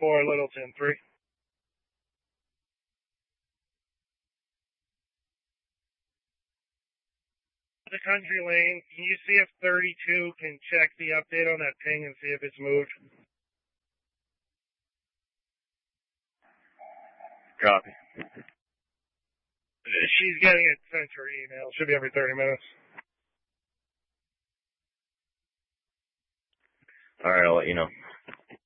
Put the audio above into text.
4, Littleton 3. The country lane, can you see if 32 can check the update on that ping and see if it's moved? Copy. She's getting it sent to her email. Should be every 30 minutes. All right, I'll let you know.